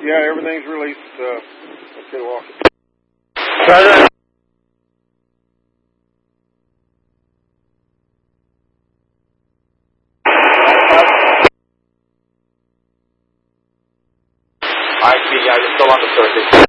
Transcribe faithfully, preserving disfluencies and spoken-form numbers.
Yeah, everything's released. Uh, okay, walk. Roger. I see, yeah, you're still on the circuit.